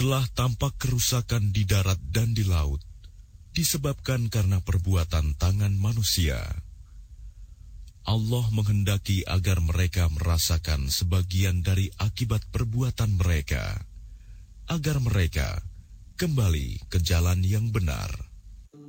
Telah tampak kerusakan di darat dan di laut, disebabkan karena perbuatan tangan manusia. Allah menghendaki agar mereka merasakan sebagian dari akibat perbuatan mereka, agar mereka kembali ke jalan yang benar.